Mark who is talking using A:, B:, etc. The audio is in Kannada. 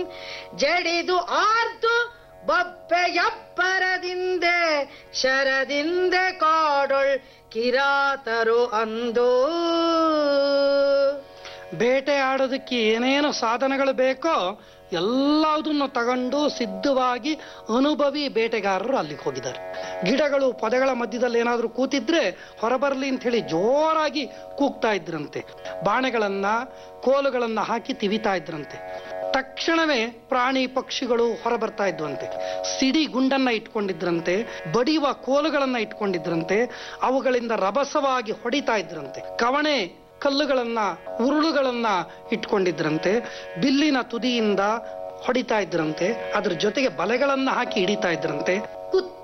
A: ಜಡಿದು ಆರ್ದು ಬೊಬ್ಬೆಯಬ್ಬರದಿಂದೆ ಶರದಿಂದೆ ಕಾಡೊಳ್ ಕಿರಾತರು ಅಂದು.
B: ಬೇಟೆ ಆಡೋದಕ್ಕೆ ಏನೇನು ಸಾಧನಗಳು ಬೇಕೋ ಎಲ್ಲದನ್ನು ತಗೊಂಡು ಸಿದ್ಧವಾಗಿ ಅನುಭವಿ ಬೇಟೆಗಾರರು ಅಲ್ಲಿಗೆ ಹೋಗಿದ್ದಾರೆ. ಗಿಡಗಳು ಪೊದೆಗಳ ಮಧ್ಯದಲ್ಲಿ ಏನಾದರೂ ಕೂತಿದ್ರೆ ಹೊರಬರಲಿ ಅಂತ ಹೇಳಿ ಜೋರಾಗಿ ಕೂಗ್ತಾ ಇದ್ರಂತೆ. ಬಾಣೆಗಳನ್ನ ಕೋಲುಗಳನ್ನ ಹಾಕಿ ತಿವಿತಾ ಇದ್ರಂತೆ. ತಕ್ಷಣವೇ ಪ್ರಾಣಿ ಪಕ್ಷಿಗಳು ಹೊರಬರ್ತಾ ಇದ್ವಂತೆ. ಸಿಡಿ ಗುಂಡನ್ನ ಇಟ್ಕೊಂಡಿದ್ರಂತೆ, ಬಡಿಯುವ ಕೋಲುಗಳನ್ನ ಇಟ್ಕೊಂಡಿದ್ರಂತೆ, ಅವುಗಳಿಂದ ರಭಸವಾಗಿ ಹೊಡಿತಾ ಇದ್ರಂತೆ. ಕವಣೆ ಕಲ್ಲುಗಳನ್ನ ಉರುಳುಗಳನ್ನ ಇಟ್ಕೊಂಡಿದ್ರಂತೆ, ಬಿಲ್ಲಿನ ತುದಿಯಿಂದ ಹೊಡಿತಾ ಇದ್ರಂತೆ, ಅದ್ರ ಜೊತೆಗೆ ಬಲೆಗಳನ್ನ ಹಾಕಿ ಹಿಡಿತಾ ಇದ್ರಂತೆ.